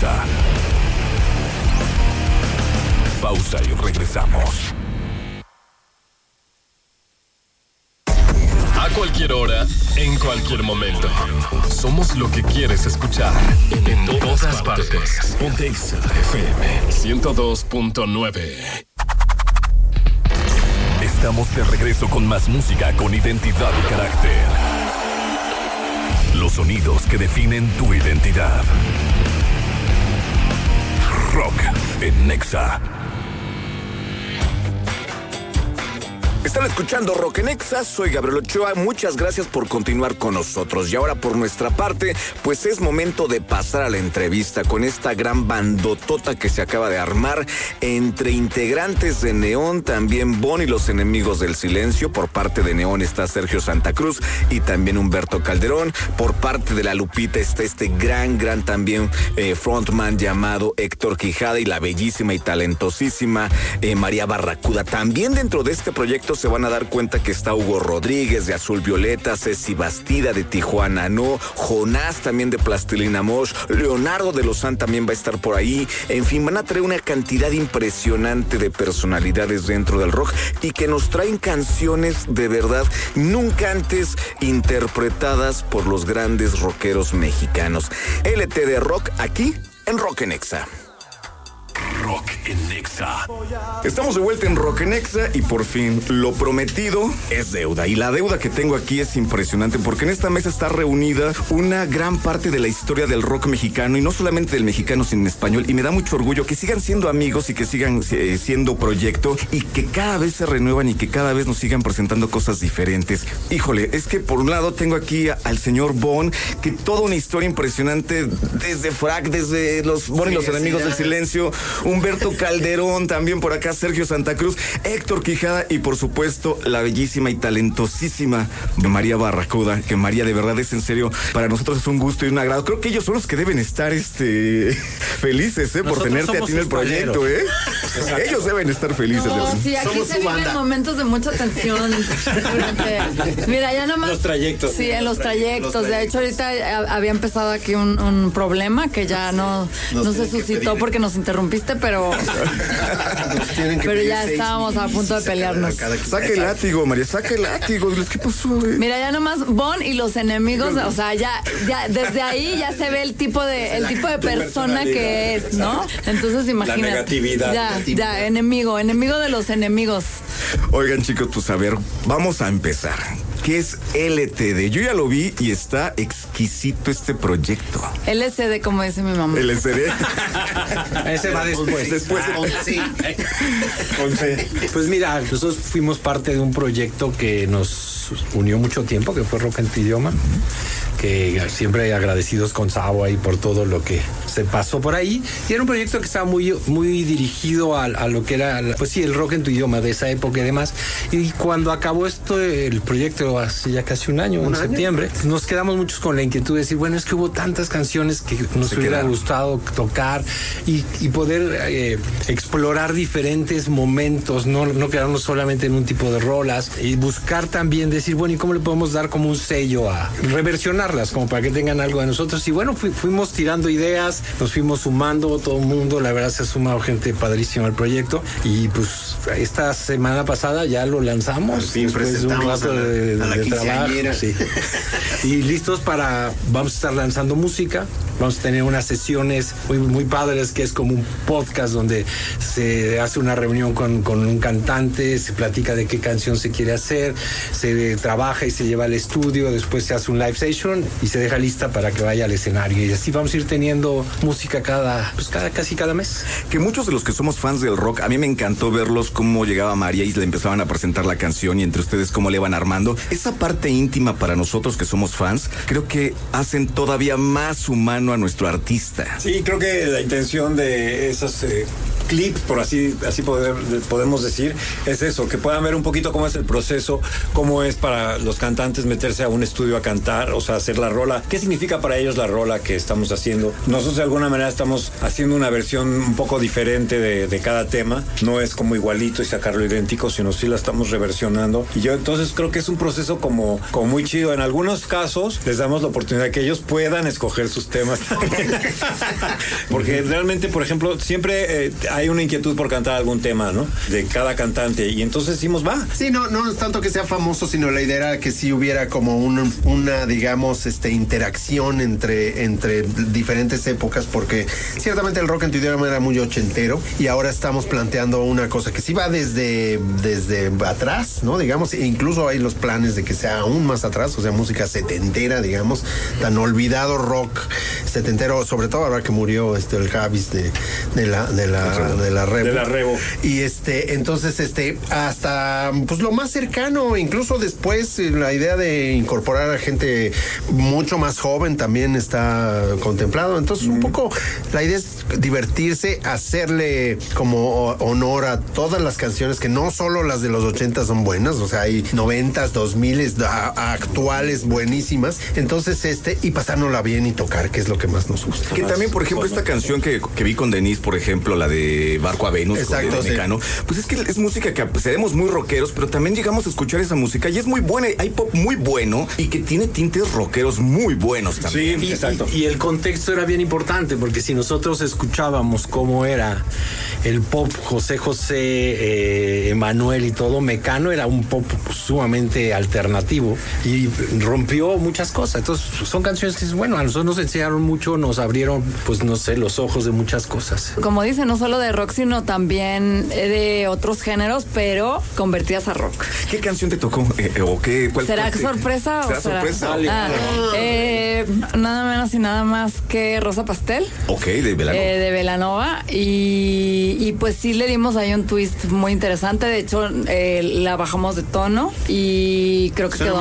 Exa. Pausa y regresamos. A cualquier hora, en cualquier momento. Somos lo que quieres escuchar. En todas partes. Ponte Exa FM 102.9. Estamos de regreso con más música con identidad y carácter. Los sonidos que definen tu identidad. Rock en Exa. Están escuchando Rock en Exa, soy Gabriel Ochoa, muchas gracias por continuar con nosotros. Y ahora por nuestra parte, pues es momento de pasar a la entrevista con esta gran bandotota que se acaba de armar entre integrantes de Neón, también Bon y los Enemigos del Silencio. Por parte de Neón está Sergio Santa Cruz y también Humberto Calderón. Por parte de La Lupita está este gran también frontman llamado Héctor Quijada y la bellísima y talentosísima María Barracuda. También dentro de este proyecto se van a dar cuenta que está Hugo Rodríguez de Azul Violeta, Ceci Bastida de Tijuana No, Jonás también de Plastilina Mosh, Leonardo de Lozán también va a estar por ahí. En fin, van a traer una cantidad impresionante de personalidades dentro del rock y que nos traen canciones de verdad nunca antes interpretadas por los grandes rockeros mexicanos. LTD Rock aquí en Rock en Exa. Rock en Exa. Estamos de vuelta en Rock en Exa y por fin lo prometido es deuda. Y la deuda que tengo aquí es impresionante porque en esta mesa está reunida una gran parte de la historia del rock mexicano y no solamente del mexicano sino en español. Y me da mucho orgullo que sigan siendo amigos y que sigan siendo proyecto y que cada vez se renuevan y que cada vez nos sigan presentando cosas diferentes. Híjole, es que por un lado tengo aquí al señor Bon, que toda una historia impresionante desde Frac, desde los Bon y los Enemigos del Silencio, Humberto Calderón, también por acá Sergio Santa Cruz, Héctor Quijada y por supuesto la bellísima y talentosísima María Barracuda, que María de verdad es en serio, para nosotros es un gusto y un agrado. Creo que ellos son los que deben estar felices por tenerte a ti en el proyecto, Ellos deben estar felices. No, sí, aquí somos se viven momentos de mucha tensión. Mira, ya nomás. Los trayectos. Sí, en los trayectos. De hecho, ahorita había empezado aquí un problema que ya no se suscitó porque nos interrumpiste, pero ya estábamos a punto de pelearnos. Saca el látigo, María, saca el látigo. ¿Qué pasó, Mira, ya nomás Bon y los Enemigos, o sea, ya desde ahí ya se ve el tipo de persona que es, ¿no? Entonces imagínate. La negatividad. Ya, enemigo de los enemigos. Oigan, chicos, pues a ver, vamos a empezar. ¿Qué es LTD? Yo ya lo vi y está exquisito este proyecto. LCD, como dice mi mamá. LCD. Ese va después. Sí. Pues mira, nosotros fuimos parte de un proyecto que nos unió mucho tiempo, que fue Rock en tu Idioma, que siempre agradecidos con Sabo ahí por todo lo que se pasó por ahí. Y era un proyecto que estaba muy dirigido a lo que era, pues sí, el rock en tu idioma de esa época y demás. Y cuando acabó el proyecto hace ya casi un año, en septiembre, nos quedamos muchos con la inquietud de decir, bueno, es que hubo tantas canciones que nos hubiera gustado tocar y poder explorar diferentes momentos, no quedarnos solamente en un tipo de rolas y buscar también decir, bueno, ¿y cómo le podemos dar como un sello a reversionarlas, como para que tengan algo de nosotros? Y bueno, fuimos tirando ideas, nos fuimos sumando, todo el mundo, la verdad se ha sumado gente padrísima al proyecto y pues esta semana pasada ya lo lanzamos. Al fin después de un rato de trabajo. Sí. Y listos vamos a estar lanzando música, vamos a tener unas sesiones muy padres que es como un podcast donde se hace una reunión con un cantante, se platica de qué canción se quiere hacer, se trabaja y se lleva al estudio, después se hace un live session y se deja lista para que vaya al escenario y así vamos a ir teniendo música casi cada mes. Que muchos de los que somos fans del rock, a mí me encantó verlos cómo llegaba María y le empezaban a presentar la canción y entre ustedes cómo le van armando. Esa parte íntima para nosotros que somos fans, creo que hacen todavía más humano a nuestro artista. Sí, creo que la intención de esos clips, por así podemos decir, es eso, que puedan ver un poquito cómo es el proceso, cómo es para los cantantes meterse a un estudio a cantar, o sea, hacer la rola. ¿Qué significa para ellos la rola que estamos haciendo? Nosotros de alguna manera estamos haciendo una versión un poco diferente de cada tema. No es como igualito y sacarlo idéntico, sino sí la estamos reversionando. Y yo entonces creo que es un proceso como muy chido. En algunos casos les damos la oportunidad de que ellos puedan escoger sus temas también. Porque realmente, por ejemplo, siempre hay una inquietud por cantar algún tema, ¿no? De cada cantante. Y entonces decimos, va. Sí, no es tanto que sea famoso, sino la idea era que sí hubiera como una digamos, interacción entre diferentes épocas, porque ciertamente el rock en tu idioma era muy ochentero y ahora estamos planteando una cosa que sí va desde atrás, ¿no? Digamos, e incluso hay los planes de que sea aún más atrás, o sea, música setentera, digamos, tan olvidado rock setentero, sobre todo ahora que murió el Javis de la Revo. Y entonces hasta pues lo más cercano, incluso después la idea de incorporar a gente mucho más joven también está contemplado. Entonces un poco la idea es divertirse, hacerle como honor a todas las canciones, que no solo las de los 80 son buenas, o sea, hay 90s, 2000s, actuales buenísimas. Entonces y pasárnosla bien y tocar, que es lo que más nos gusta. Que también, por ejemplo, esta canción que vi con Denise, por ejemplo, la de Barco a Venus, exacto, con Mecano, pues es que es música que seremos muy rockeros, pero también llegamos a escuchar esa música y es muy buena, hay pop muy bueno y que tiene tintes rockeros muy buenos también. Sí, exacto. Y el contexto era bien importante, porque si nosotros escuchábamos cómo era el pop José, Emanuel y todo, Mecano era un pop sumamente alternativo y rompió muchas cosas. Entonces son canciones que, bueno, a nosotros nos enseñaron mucho, nos abrieron, pues no sé, los ojos de muchas cosas. Como dice, no solo de rock, sino también de otros géneros, pero convertidas a rock. ¿Qué canción te tocó? ¿Cuál ¿Será sorpresa o será sorpresa? Nada menos y nada más que Rosa Pastel. Ok, de Belanova. De Belanova. Y pues sí le dimos ahí un twist muy interesante. De hecho, la bajamos de tono y creo que quedó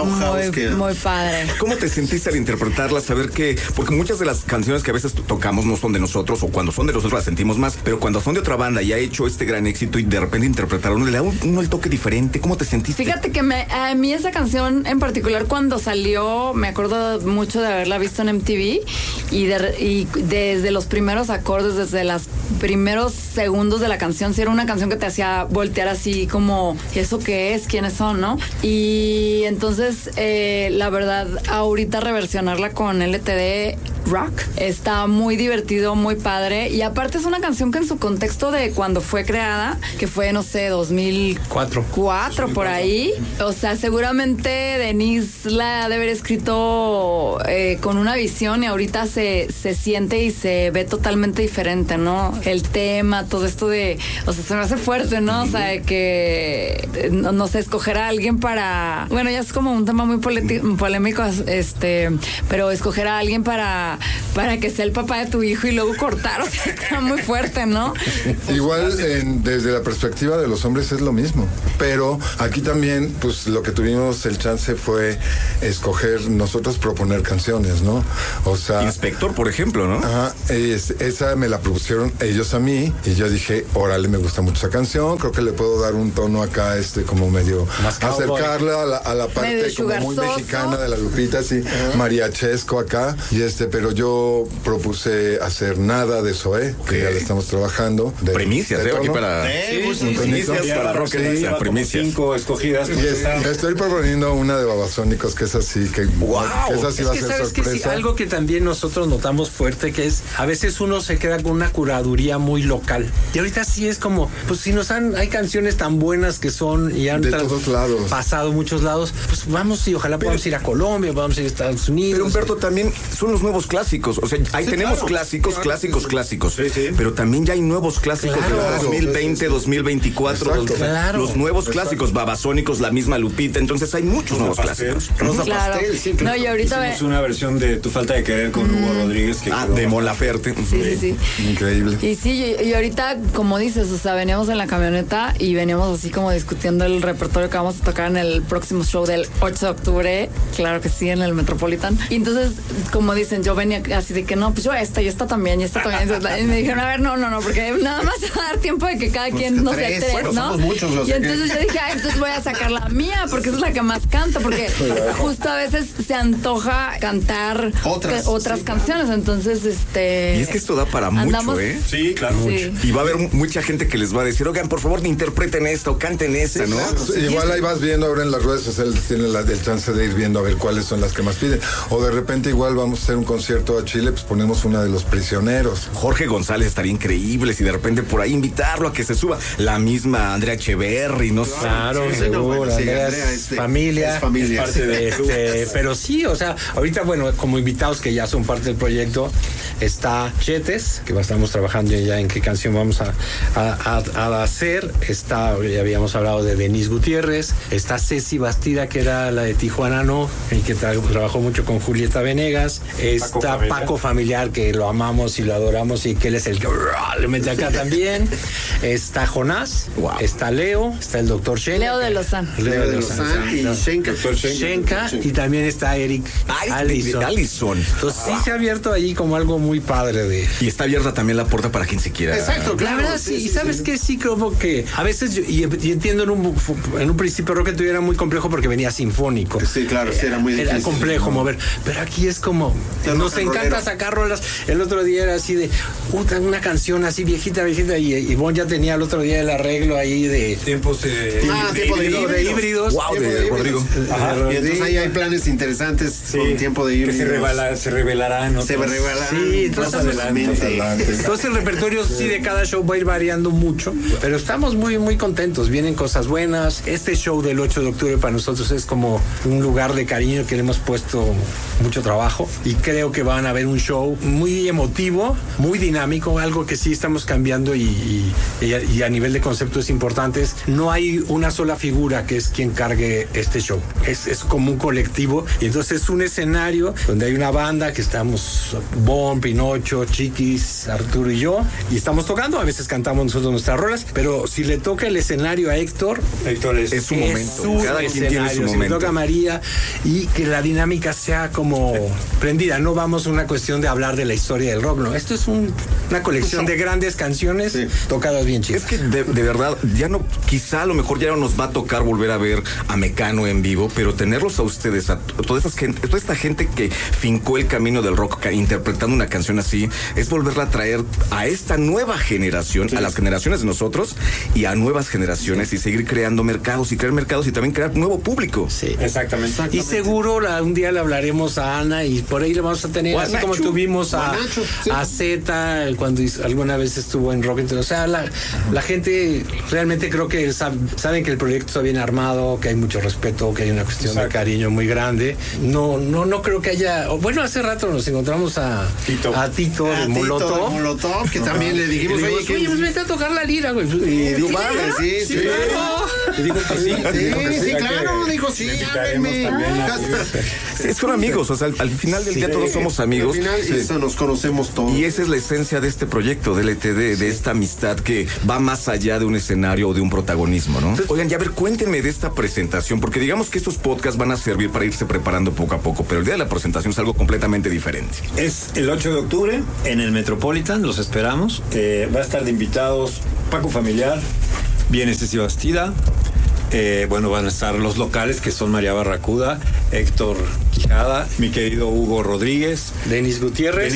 muy padre. ¿Cómo te sentiste al interpretarla? Saber que, porque muchas de las canciones que a veces tocamos no son de nosotros, o cuando son de nosotros las sentimos más, pero cuando son de otra banda y ha hecho este gran éxito y de repente interpretaron, le da uno el toque diferente. ¿Cómo te sentiste? Fíjate que a mí esa canción en particular, cuando salió, me acuerdo mucho de haberla visto en MTV y desde los primeros acordes, desde los primeros segundos de la canción, sí era una canción que te hacía voltear así como, ¿eso qué es? ¿Quiénes son? ¿No? Y entonces, la verdad, ahorita reversionarla con LTD Rock está muy divertido, muy padre, y aparte es una canción que en su contexto de cuando fue creada, que fue, no sé, 2004 por ahí, o sea, seguramente Denise la ha de haber escrito con una visión y ahorita se siente y se ve totalmente diferente, ¿no? El tema, todo esto de, o sea, se me hace fuerte, ¿no? O sea, que no sé, escoger a alguien para, bueno, ya es como un tema muy polémico, pero escoger a alguien para que sea el papá de tu hijo y luego cortar, o sea, está muy fuerte, ¿no? Igual desde la perspectiva de los hombres es lo mismo, pero aquí también pues lo que tuvimos el chance fue escoger, nosotros proponer canciones, ¿no? O sea, Inspector, por ejemplo, ¿no? Ajá, esa me la propusieron ellos a mí y yo dije, órale, me gusta mucho esa canción, creo que le puedo dar un tono acá, como medio acercarla a la parte medio como muy sugarzoso. mexicana de la Lupita, sí, mariachesco acá, y pero yo propuse hacer Nada de Zoé, que ya le estamos trabajando. Primicias, aquí para... Primicias para rock, la primicia. 5 escogidas. Y estoy proponiendo una de Babasónicos, que es así, que esa sí va a ser ¿sabes sorpresa. Que sí, algo que también nosotros notamos fuerte, que es, a veces uno se queda con una curaduría muy local. Y ahorita sí es como, pues si hay canciones tan buenas que son y han de todos lados, pasado muchos lados, pues vamos y ojalá podamos ir a Colombia, podamos ir a Estados Unidos. Pero Humberto, también son los nuevos clásicos. O sea, ahí tenemos clásicos. Sí. Pero también ya hay nuevos clásicos de 2020, 2024. Los nuevos clásicos, Babasónicos, la misma Lupita. Entonces hay muchos nuevos clásicos. Rosa Pastel, sí. No, y ahorita hicimos una versión de Tu Falta de Querer con Hugo Rodríguez. De Mon Laferte. Sí. Increíble. Y sí, y ahorita, como dices, o sea, veníamos en la camioneta y veníamos así como discutiendo el repertorio que vamos a tocar en el próximo show del 8 de octubre. Claro que sí, en el Metropolitan. Y entonces, como dicen, yo venía así de que no, pues yo esta y esta también, y esta también. Y me dijeron, a ver, no, porque nada más va a dar tiempo de que cada quien, no sé, tres, bueno, ¿no? somos muchos los y entonces yo dije, entonces voy a sacar la mía, porque esa es la que más canto, porque justo a veces se antoja cantar otras canciones, entonces Y es que esto da para mucho, ¿eh? Sí, claro. Sí. Y va a haber mucha gente que les va a decir, oigan, por favor, interpreten esta o canten esta, ¿no? Claro, igual ahí vas viendo ahora en las redes sociales, tienes el chance de ir viendo a ver cuáles son las que más piden. O de repente igual vamos a hacer un concierto a Chile, pues ponemos una de Los Prisioneros. Jorge González estaría increíble si de repente por ahí invitarlo a que se suba. La misma Andrea Echeverry, no sé. Claro, Sí, seguro. no, bueno, sí, Andrea Andrea es familia. es familia. Es parte de Pero sí, o sea, ahorita, bueno, como invitados que ya son parte del proyecto, está Chetes, que estamos trabajando ya en qué canción vamos a hacer. Está, ya habíamos hablado de Denise Gutiérrez. Está Ceci Bastida, que era la de Tijuana, ¿no? Y que trabajó mucho con Julieta Venegas. Está Paco Familiar, que lo amamos y lo adoramos y que él es el que le mete acá también. Está Jonás, está Leo, está el doctor Shenka. Leo de Lozán. Leo de Lozán y Shenka, y también está Eric Allison. Entonces sí se ha abierto ahí como algo muy padre de... Y está abierta también la puerta para quien se quiera. Exacto, claro. La verdad sí, y sabes que sí creo que a veces y entiendo en un principio Rock era muy complejo porque venía sinfónico. Sí, claro, sí, era muy difícil. Era complejo mover, pero aquí es como nos encanta sacar rolas. El otro día era así de una canción así viejita y Ivonne ya tenía el otro día el arreglo ahí de tiempos de híbridos. Wow, de Rodrigo. Y entonces ahí hay planes interesantes con tiempo de híbridos. Que se revelarán. Se revelarán. Sí, entonces el repertorio sí de cada show va a ir variando mucho, pero estamos muy muy contentos. Vienen cosas buenas. Este show del 8 de octubre para nosotros es como un lugar de cariño que le hemos puesto mucho trabajo y creo que van a ver un show muy emotivo, muy dinámico, algo que sí estamos cambiando y a nivel de conceptos importantes. No hay una sola figura que es quien cargue este show. Es como un colectivo y entonces es un escenario donde hay una banda que estamos Bon, Pinocho, Chiquis, Arturo y yo, y estamos tocando, a veces cantamos nosotros nuestras rolas, pero si le toca el escenario a Héctor es su momento. Cada quien tiene su si momento. le toca a María, y que la dinámica sea como prendida. No vamos a una cuestión de hablar de la historia del rock, no. Esto es una colección de grandes canciones tocadas bien chidas. Es que de verdad, ya no, quizá a lo mejor ya no nos va a tocar volver a ver a Mecano en vivo, pero tenerlos a ustedes, a toda esta gente que fincó el camino del rock interpretando una canción así, es volverla a traer a esta nueva generación, a las generaciones de nosotros y a nuevas generaciones y seguir creando mercados y también crear nuevo público. Sí. Exactamente. Y seguro un día le hablaremos a Ana y por ahí le vamos a tener, así como tuvimos a Zeta cuando alguna vez estuvo en Rock. O sea, la gente realmente creo que saben que el proyecto está bien armado, que hay mucho respeto, que hay una cuestión de cariño muy grande. No creo que haya... Bueno, hace rato nos encontramos a Tito de Molotov, que también le dijimos, oye, pues vete a tocar la lira, güey. Y dijo, sí. Y dijo que sí. Sí, claro, dijo sí, háblenme. Son amigos, o sea, al final del día todos somos amigos. Al final eso nos conocemos todos. Y esa es la esencia de este proyecto, de LTD, de esta amistad que va más allá de un escenario o de un protagonismo, ¿no? Oigan, ya a ver, cuéntenme de esta presentación, porque digamos que estos podcasts van a servir para irse preparando poco a poco, pero el día de la presentación es algo completamente diferente. Es el 8 de octubre en el Metropolitan, los esperamos. Va a estar de invitados Paco Familiar, viene Ceci Bastida. Van a estar los locales que son María Barracuda, Héctor Quijada, mi querido Hugo Rodríguez, Denis Gutiérrez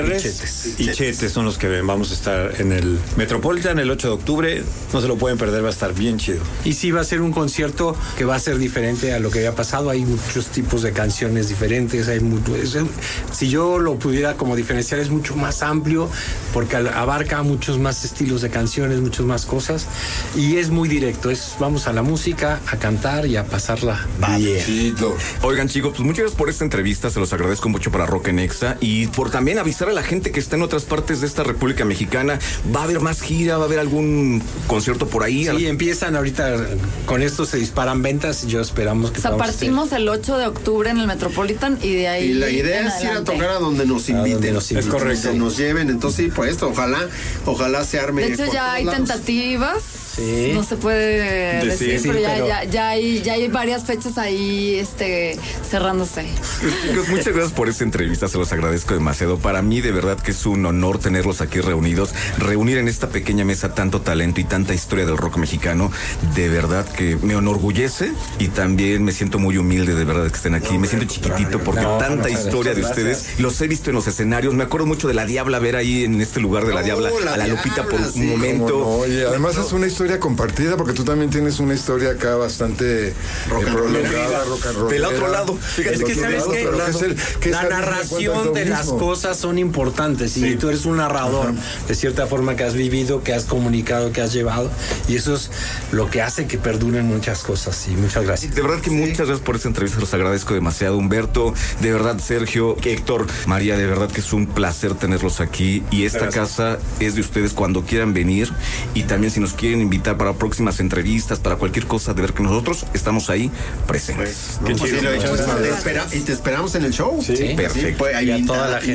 y Chetes son los que vamos a estar en el Metropolitan el 8 de octubre. No se lo pueden perder, va a estar bien chido. Y sí va a ser un concierto que va a ser diferente a lo que había pasado. Hay muchos tipos de canciones diferentes. Si yo lo pudiera como diferenciar, es mucho más amplio porque abarca muchos más estilos de canciones, muchas más cosas y es muy directo. Vamos a la música, a cantar y a pasarla bien. Oigan, chicos, pues muchas gracias por esta entrevista, se los agradezco mucho para Rock en Exa y por también avisar a la gente que está en otras partes de esta República Mexicana. ¿Va a haber más gira? ¿Va a haber algún concierto por ahí? Sí, empiezan ahorita, con esto se disparan ventas y yo esperamos que... O sea, partimos el 8 de octubre en el Metropolitan y de ahí... Y la idea es ir a tocar a donde nos inviten. Es correcto. Nos lleven, entonces sí, pues ojalá se arme. De hecho ya hay tentativas. Sí. No se puede decir, pero ya hay varias fechas ahí cerrándose. sé. Chicos, muchas gracias por esta entrevista, se los agradezco demasiado. Para mí, de verdad que es un honor tenerlos aquí reunidos, reunir en esta pequeña mesa tanto talento y tanta historia del rock mexicano. De verdad que me enorgullece y también me siento muy humilde, de verdad, que estén aquí. Me siento chiquitito porque tanta historia de ustedes. Los he visto en los escenarios. Me acuerdo mucho de La Diabla, ver ahí en este lugar de La Diabla a la Lupita por un momento. Y además es una historia compartida porque tú también tienes una historia acá bastante prolongada, rock and roll. Del otro lado. Fíjate, es que sabes que la narración de las cosas son importantes y tú eres un narrador de cierta forma que has vivido, que has comunicado, que has llevado, y eso es lo que hace que perduren muchas cosas. Y muchas gracias. De verdad que muchas gracias por esta entrevista, los agradezco demasiado, Humberto, de verdad, Sergio, Héctor, María, de verdad que es un placer tenerlos aquí y esta casa es de ustedes cuando quieran venir y también si nos quieren invitar para próximas entrevistas, para cualquier cosa, de ver que nosotros estamos ahí presentes. Qué chido. Y te esperamos en el show. Sí, perfecto. Pues, ahí y a toda la gente.